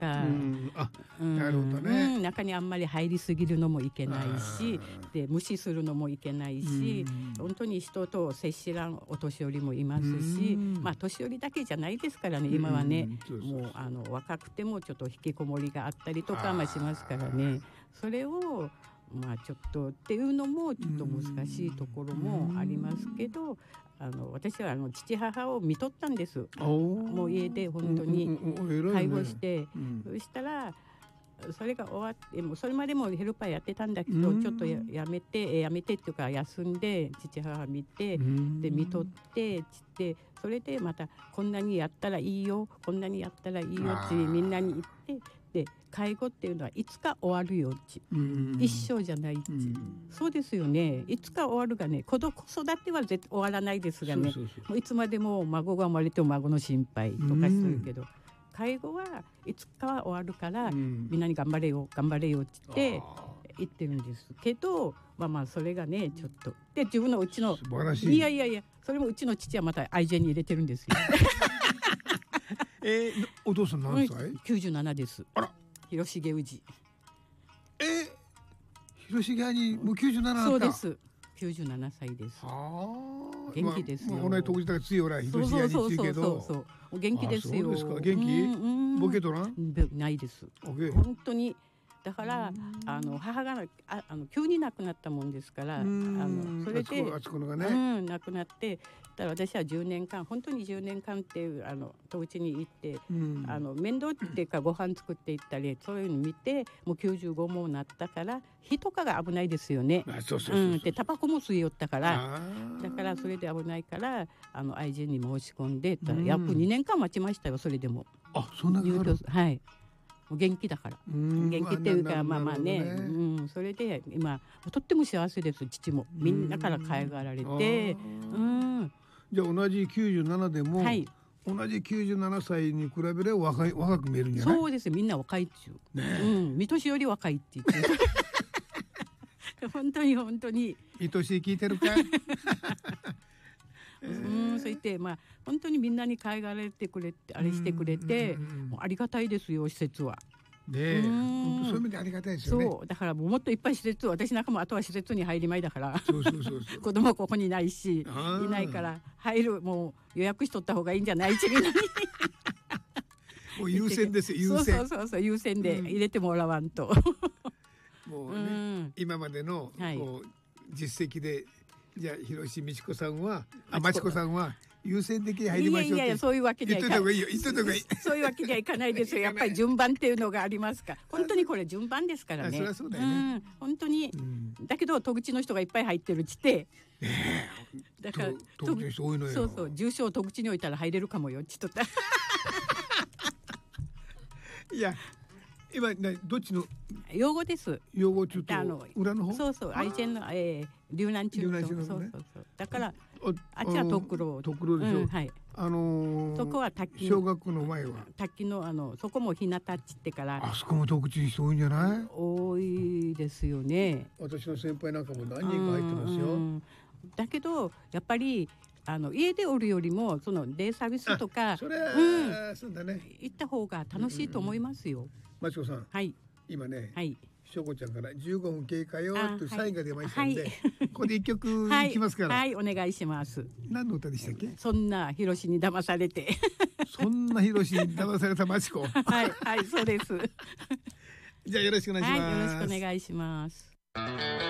か、 なるほどね、 中にあんまり入りすぎるのもいけないし、で無視するのもいけないし、本当に人と接しらんお年寄りもいますし、まあ年寄りだけじゃないですからね、今はね、もう若くてもちょっと引きこもりがあったりとかしますからね、それをまあちょっとっていうのもちょっと難しいところもありますけど、私は父母を見とったんです。もう家で本当に介護して、そしたらそれが終わって、もうそれまでもヘルパーやってたんだけど、ちょっとやめてっていうか休んで父母見て、で見とってそれでまたこんなにやったらいいよこんなにやったらいいよってみんなに言って、で介護っていうのはいつか終わるよって、一生じゃないって、そうですよね、いつか終わるがね、子育ては終わらないですがね、もういつまでも孫が生まれても孫の心配とかするけど、介護はいつかは終わるから、みんなに頑張れよって言ってるんですけど、まあそれがねちょっとで、自分のうちのいやそれもうちの父はまた愛情に入れてるんですよお父さん何歳 ？97です。 あら、 広重氏。 広重にもう97だった。 そうです、97歳です。元気ですよ。 同じ時だから強いら広重に強いけど、 そう元気ですよ。 そうですか、元気？ボケとらん？ ないです。本当に。だから母が急に亡くなったもんですから、それで亡くなって、だから私は10年間本当に10年間っていうお家に行って、面倒っていうかご飯作っていったりそういうの見て、もう95もなったから火とかが危ないですよね。でタバコも吸い寄ったから、だからそれで危ないから愛人に申し込んで、約2年間待ちましたよ。それでもそんなかかる？ はい、元気だから、元気っていうかまあね、それで今とっても幸せです。父もみんなから可愛がられて、 じゃあ同じ97でも、同じ97歳に比べれば若く見えるんじゃない？ そうです、みんな若いっちゅう、見年より若いって言って本当に愛しい聞いてるかそう言って本当にみんなに可愛がられてくれてあれしてくれて、ありがたいですよ施設は。 本当そういう意味でありがたいですよね。 そうだからもっといっぱい施設、私なんかもあとは施設に入りまいだからそう子供ここにいないし、いないから入る、もう予約しとった方がいいんじゃないちみんなにもう優先ですよ、優先。 そう優先で入れてもらわんともうね、今までのこう実績で、じゃあ広美智子さんはまちこさんは優先的に入りましょうって。 いやそういうわけにはいかない。 言っといた方がいい。 そういうわけにはいかないですよ。やっぱり順番っていうのがありますから。本当にこれ順番ですからね。 そりゃそうだよね。 本当に。だけど戸口の人がいっぱい入ってるって。だから戸口の人多いのよ。 そう住所を戸口に置いたら入れるかもよって言っとった。 いや。今どっちの養護です。 養護中と裏の方。 そう愛知の龍南中のそうだからあっちは徳郎でしょ。 はい。そこは滝小学校の前は滝のそこもひなたっちってから、 あそこも徳地人多いんじゃない？ 多いですよね。 私の先輩なんかも何人か入ってますよ。 だけどやっぱり家でおるよりもそのデイサービスとかそうだね、 行った方が楽しいと思いますよ。 まちこさん、今ね、しょこちゃんから15分経過よとサインが出ましたので、ここで一曲いきますから。 お願いします。 何の歌でしたっけ？ そんなひろしに騙されてそんなひろしに騙されたまちこはいそうですじゃあよろしくお願いします。 よろしくお願いします。